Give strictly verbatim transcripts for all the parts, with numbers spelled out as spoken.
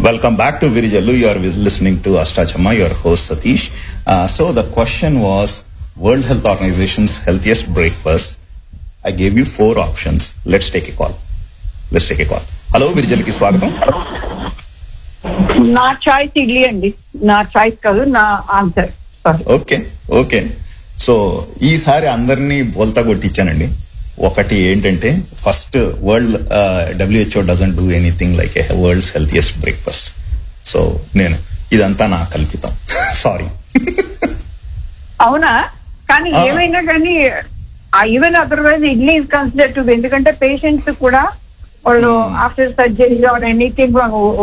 Welcome back to Virijallu. You are listening to Astachama, your host Satish. Uh, so the question was World Health Organization's healthiest breakfast. I gave you four options. Let's take a call. Let's take a call. Hello, Virijallu ki swagatam. నా choice idli అండి. నా choice కాదు, నా answer. Okay okay so ఈసారి అందరినీ బోల్తా కొట్టించానండి. ఒకటి ఏంటంటే first world WHO doesn't do anything like A world's healthiest breakfast. So నేను ఇదంతా నా కల్పితం, సారీ. అవునా? కానీ ఏమైనా కానీ even otherwise idli is consider to, ఎందుకంటే పేషెంట్స్ కూడా వాళ్ళు ఆఫ్టర్ సర్జరీ ఆర్ ఎనీథింగ్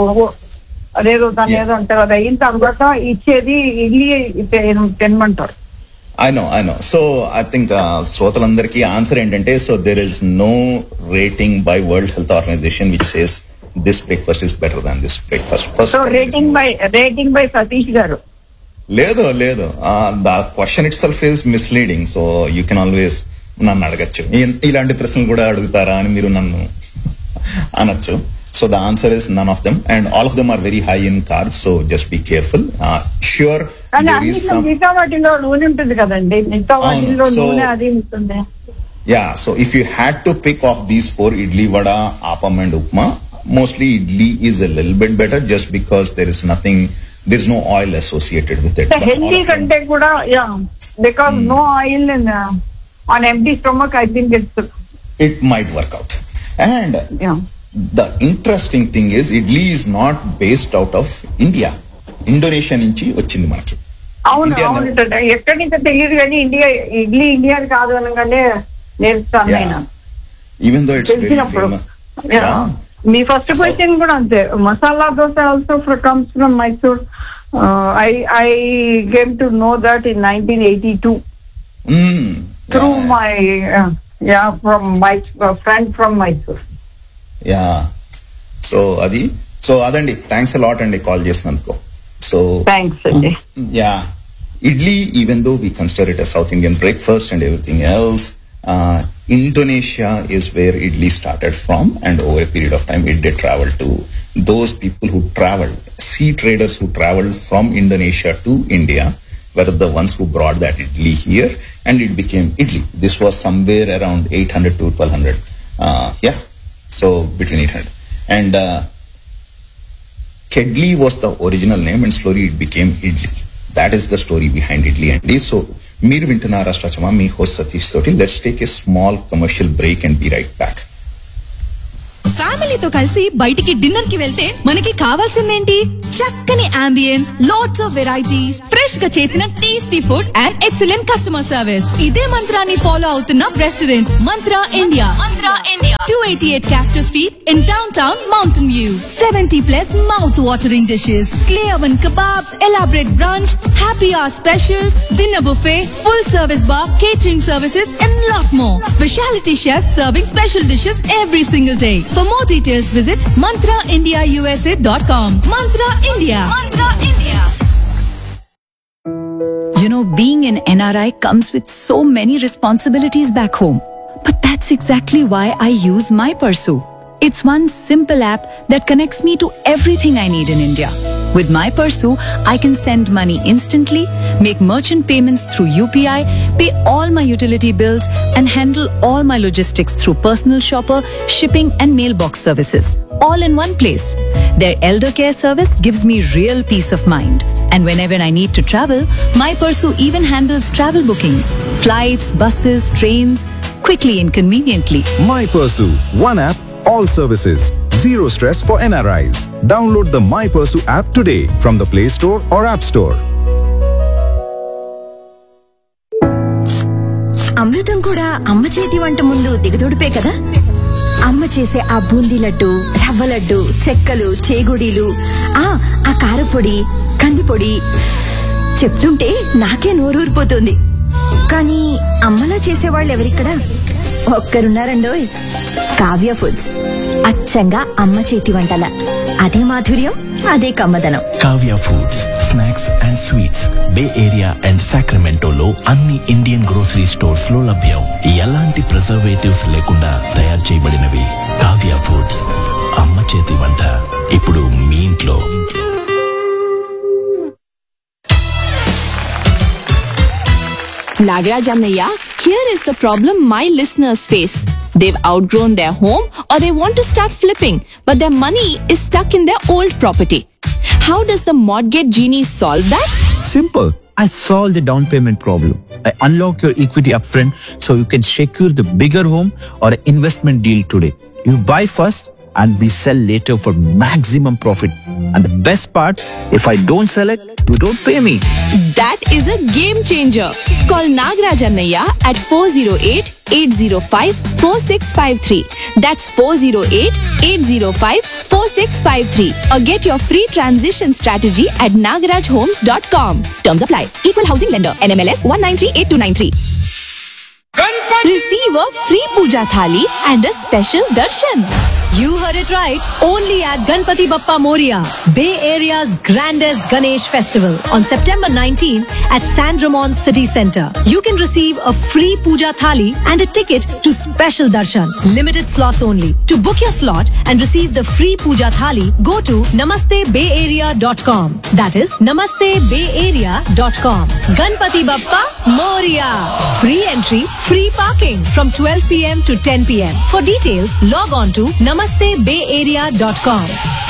అదేదో దాని ఏదో అంటారు, అది అయిన తర్వాత ఇచ్చేది idli తినమంటారు. I know I know so I think శ్రోతలందరికీ ఆన్సర్ ఏంటంటే, so there is no rating by world health organisation which says this breakfast is better than this breakfast. First rating buy rating by Satish గారు. లేదు లేదు, the question it self is misleading. So you can always నన్ను అడగచ్చు, ఇలాంటి ప్రశ్నలు కూడా అడుగుతారా అని మీరు నన్ను అనొచ్చు. So the answer is none of them, and all of them are very high in carbs. So just be careful. Uh, sure, there is some. మిగతా వాటిలో నూనె ఉంటుంది కదండి, మిగతా వాటిలో నూనె అది ఉంటుంది. Yeah, so if you had to pick of these four, idli, vada, appam, and upma, mostly idli is a little bit better, just because there is nothing, there is no oil associated with it. The healthy కంటే కూడా, yeah, because hmm. no oil in uh, on empty stomach, I think it's it might work out. And yeah. The interesting thing is idli is not based out of India. Indonesia నుంచి వచ్చింది మనకి. అవును అవును, ఎక్కడి నుంచి తెలియదు కానీ India idli India కాదు అనగానే నేర్చుకున్నాను. Even though it's very famous. Me first question కూడా అంతే. Masala dosa also comes from Mysore. I I game to know that in nineteen eighty two through my yeah from my friend from Mysore. Yeah so అది so అదండి. Thanks a lot అండి call చేసినందుకు. So thanks అండి. Yeah idli, even though we consider it a south Indian breakfast and everything else, Indonesia is where idli started from, and over a period of time it did travel to those people who traveled, sea traders who traveled from Indonesia to India were the ones who brought that idli here, and it became idli. This was somewhere around eight hundred to twelve hundred. Uh, yeah. So between eight hundred and uh, Kedli was the original name, and slowly it became idli. That is the story behind idli and idli. So meer vintunna Astachama, me host Satish Toti. Let's take a small commercial break and be right back. ఫ్యామిలీతో కలిసి బయటికి dinner కి వెళ్తే మనకి కావాల్సిందేంటి? చక్కని ambience, lots of varieties, fresh గా చేసిన tasty food and excellent customer service. ఇదే మంత్రాన్ని ఫాలో అవుతున్న restaurant mantra India. Mantra India, two eighty eight Castro Street in downtown Mountain View. seventy plus mouth watering dishes, clay oven kebabs, elaborate brunch, happy hour specials, dinner buffet, full service bar, catering services and lot more. Specialty chefs serving special dishes every single day. For more details, visit mantra india u s a dot com. Mantra India. Mantra India. You know, being an N R I comes with so many responsibilities back home. But that's exactly why I use MyPursu. It's one simple app that connects me to everything I need in India. With MyPursu, I can send money instantly, make merchant payments through U P I, pay all my utility bills, and handle all my logistics through personal shopper, shipping, and mailbox services. All in one place. Their elder care service gives me real peace of mind. And whenever I need to travel, MyPursu even handles travel bookings, flights, buses, trains, quickly and conveniently. MyPursu, one app, all services. Zero stress for N R Is. Download the MyPursu app today from the Play Store or App Store. అమృతం కూడా అమ్మ చేతి వంట ముందు దిగదొడిపే కదా. అమ్మ చేసే ఆ బూందీ లడ్డు, రవ్వ లడ్డు, చెక్కలు, చేగుడీలు, ఆ ఆ కారపొడి, కందిపొడి చెప్తుంటే నాకే నోరూరిపోతుంది. కానీ అమ్మలా చేసేవాళ్ళు ఎవరిక్కడ? ఒక్కరున్నారండోయ్, కావ్య ఫుడ్స్. అచ్చంగా అమ్మ చేతి వంటల అదే మాధుర్యం, అదే కమ్మదనం. Kavya foods, snacks and sweets, bay area and సాక్రమెంటోలో అన్ని ఇండియన్ గ్రోసరీ స్టోర్స్ లో లభ్యం. ఎలాంటి ప్రిజర్వేటివ్స్ లేకుండా తయారు చేయబడినవి. కావ్య ఫుడ్స్, అమ్మ చేతి వంట ఇప్పుడు మీ ఇంట్లో. Nagaraj Annaya, here is the problem my listeners face. They've outgrown their home or they want to start flipping, but their money is stuck in their old property. How does the Mortgage Genie solve that? Simple. I solve the down payment problem. I unlock your equity upfront so you can secure the bigger home or investment deal today. You buy first and we sell later for maximum profit. And the best part, if I don't sell it, you don't pay me. That is a game changer. Call Nagaraj Annaya at four oh eight, eight oh five, four six five three. That's four oh eight, eight oh five, four six five three. Or get your free transition strategy at nagaraj homes dot com. Terms apply. Equal housing lender. N M L S one nine three eight two nine three. Receive a free puja thali and a special darshan. You heard it right. Only at Ganpati Bappa Moria, Bay Area's grandest Ganesh festival on September nineteenth at San Ramon City Center. You can receive a free puja thali and a ticket to special darshan. Limited slots only. To book your slot and receive the free puja thali, go to namaste bay area dot com. That is namaste bay area dot com. Ganpati Bappa Moria. Free entry, free parking from twelve p m to ten p m For details, log on to namaste bay area dot com.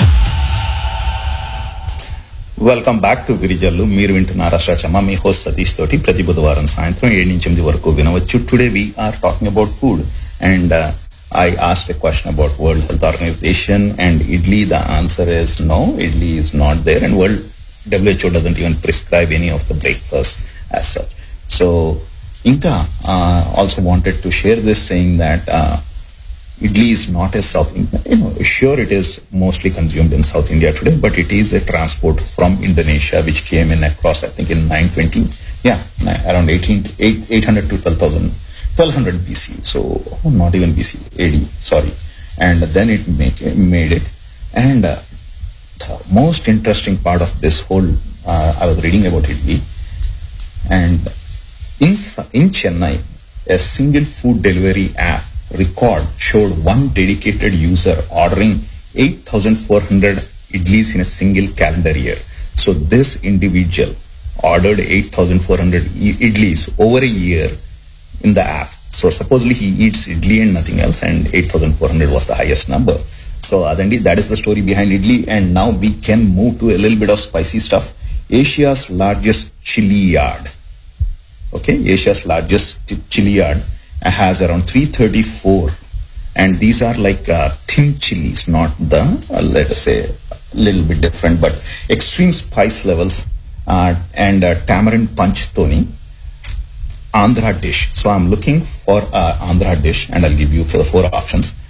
Welcome back to గిరిజల్లు. మీరు వింటున్నారు అష్టాచమ్మ. మీ host Satish తోటి ప్రతి బుధవారం సాయంత్రం ఏడు నుంచి ఎనిమిది వరకు వినవచ్చు. Today we are talking about food and I asked a question about world health organisation and idli. The answer is no, idli is not there and world WHO doesn't even prescribe any of the breakfast as such. So ఇంకా also wanted to share this saying that idli is not a South Indian, you know, sure it is mostly consumed in South India today, but it is a transport from Indonesia which came in across, I think in nine twenty, yeah, around eighteen, eight hundred to twelve thousand, twelve hundred B C, so oh, not even B C, A D, sorry. And then it make, made it. And uh, the most interesting part of this whole, uh, I was reading about idli, and in, in Chennai, a single food delivery app record showed one dedicated user ordering eight thousand four hundred idlis in a single calendar year. So this individual ordered eight thousand four hundred idlis over a year in the app. So supposedly he eats idli and nothing else, and eight thousand four hundred was the highest number. So Adandi, that is the story behind idli. And now we can move to a little bit of spicy stuff. Asia's largest chili yard. Okay, Asia's largest chili yard has around three thirty-four, and these are like uh, thin chilies, not the uh, let us say a little bit different, but extreme spice levels, uh, and uh, tamarind punch toni Andhra dish. So I'm looking for uh, Andhra dish, and I'll give you for the four options.